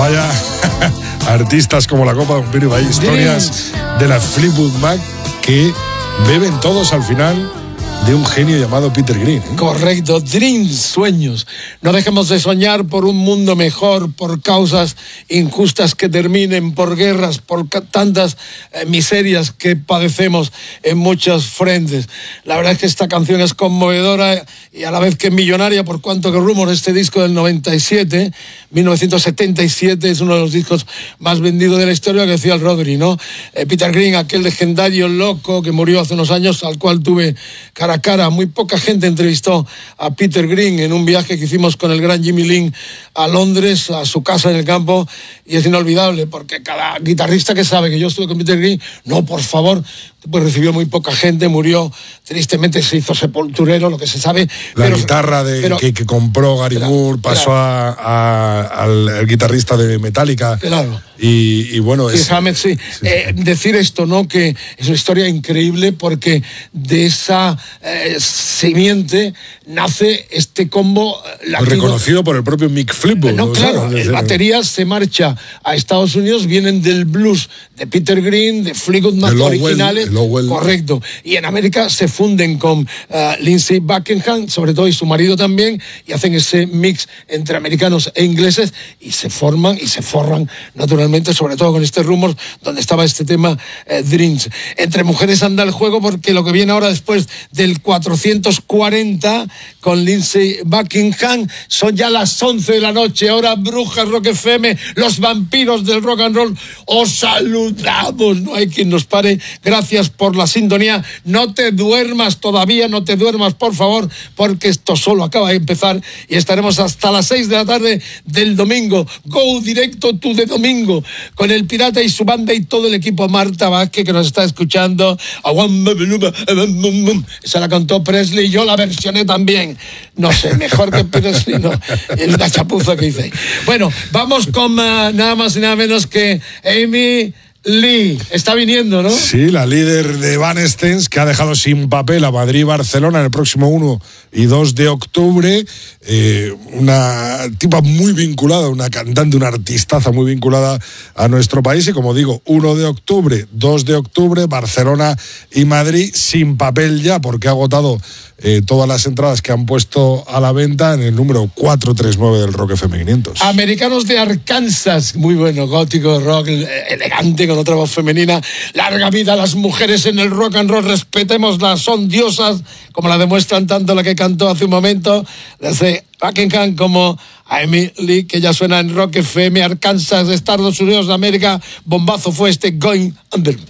Vaya artistas como la Copa de un Pino, vaya historias de la Fleetwood Mac que beben todos al final de un genio llamado Peter Green. Correcto, dreams, sueños. No dejemos de soñar por un mundo mejor, por causas injustas que terminen, por guerras, por tantas miserias que padecemos en muchos frentes. La verdad es que esta canción es conmovedora y a la vez que millonaria, por cuanto que Rumor, este disco del 97, 1977, es uno de los discos más vendidos de la historia, que decía el Rodri, ¿no? Peter Green, aquel legendario loco que murió hace unos años, al cual tuve cara a cara. Muy poca gente entrevistó a Peter Green en un viaje que hicimos con el gran Jimmy Lin a Londres, a su casa en el campo, y es inolvidable porque cada guitarrista que sabe que yo estuve con Peter Green, no, por favor, pues recibió muy poca gente, murió, tristemente se hizo sepulturero, lo que se sabe. La guitarra que compró Gary Moore pasó al guitarrista de Metallica. Claro. Y bueno, sí. Decir esto, ¿no? Que es una historia increíble porque de esa simiente nace este combo latino. Reconocido por el propio Mick Fleetwood. No, claro, el batería se marcha a Estados Unidos, vienen del blues de Peter Green, de Fleetwood Mac originales. Correcto. Y en América se funden con Lindsey Buckingham, sobre todo, y su marido también, y hacen ese mix entre americanos e ingleses y se forman y se forran naturalmente, sobre todo con este Rumor, donde estaba este tema Dreams. Entre mujeres anda el juego porque lo que viene ahora después del 440 con Lindsey Buckingham son ya las 11 de la noche, ahora Brujas Rock FM, los vampiros del rock and roll, os saludamos, no hay quien nos pare. Gracias por la sintonía, no te duermas todavía, no te duermas por favor, porque esto solo acaba de empezar y estaremos hasta las 6 de la tarde del domingo. Go directo to de domingo con el Pirata y su banda y todo el equipo. Marta Vázquez, que nos está escuchando, esa la cantó Presley, yo la versioné también, no sé, mejor que Presley, no, es una chapuza que hice. Bueno, vamos con nada más y nada menos que Amy Lee, está viniendo, ¿no? Sí, la líder de Evanescence, que ha dejado sin papel a Madrid y Barcelona en el próximo 1 y 2 de octubre. Una tipa muy vinculada, una cantante, una artistaza muy vinculada a nuestro país. Y como digo, 1 de octubre, 2 de octubre, Barcelona y Madrid sin papel ya, porque ha agotado todas las entradas que han puesto a la venta en el número 439 del Rock FM 500. Americanos de Arkansas, muy bueno, gótico, rock, elegante, con otra voz femenina. Larga vida a las mujeres en el rock and roll, respetémoslas, son diosas, como la demuestran tanto la que cantó hace un momento, desde Buckingham como a Amy Lee, que ya suena en Rock FM, Arkansas, Estados Unidos de América. Bombazo fue este Going Under.